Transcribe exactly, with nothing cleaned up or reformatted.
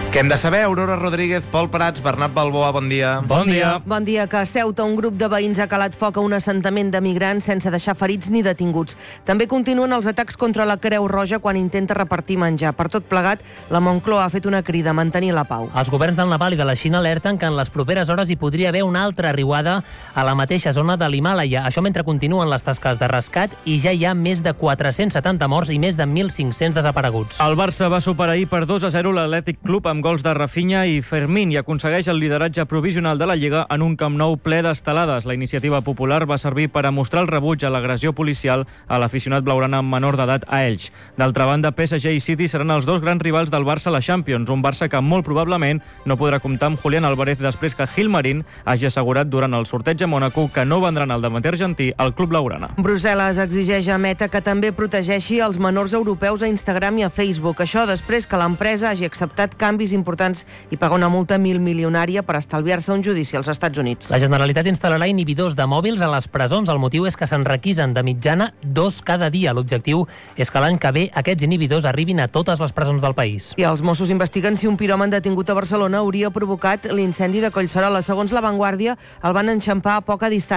Què hem de saber? Aurora Rodríguez, Pol Prats, Bernat Balboa, bon dia. Bon dia. Bon dia. Que a Ceuta un grup de veïns ha calat foc a un assentament de migrants sense deixar ferits ni detinguts. També continuen els atacs contra la Creu Roja quan intenta repartir menjar. Per tot plegat, la Moncloa ha fet una crida a mantenir la pau. Els governs del Nepal i de la Xina alerten que en les properes hores hi podria haver una altra riuada a la mateixa zona de l'Himàlaia. Això mentre continuen les tasques de rescat i ja hi ha més de quatre-cents setanta morts i més de mil cinc-cents desapareguts. El Barça va superar ahir per dos a zero l'Atlètic Club amb gols de Rafinha i Fermín i aconsegueix el lideratge provisional de la Lliga en un Camp Nou ple d'estelades. La iniciativa popular va servir per a mostrar el rebuig a l'agressió policial a l'aficionat blaugrana menor d'edat a Elx. D'altra banda, P S G i City seran els dos grans rivals del Barça a la Champions, un Barça que molt probablement no podrà comptar amb Julián Álvarez després que Gilmarín hagi assegurat durant el sorteig a Mònaco que no vendran el davanter argentí al club blaugrana. Brussel·les exigeix a Meta que també protegeixi els menors europeus a Instagram i a Facebook. Això després que l'empresa hagi acceptat canvis importants i pagar una multa mil milionària per estalviar-se un judici als Estats Units. La Generalitat instal·larà inhibidors de mòbils a les presons. El motiu és que se'n requisen de mitjana dos cada dia. L'objectiu és que l'any que ve aquests inhibidors arribin a totes les presons del país. I els Mossos investiguen si un piròman detingut a Barcelona hauria provocat l'incendi de Collserola. Segons La Vanguardia, el van enxampar a poca distància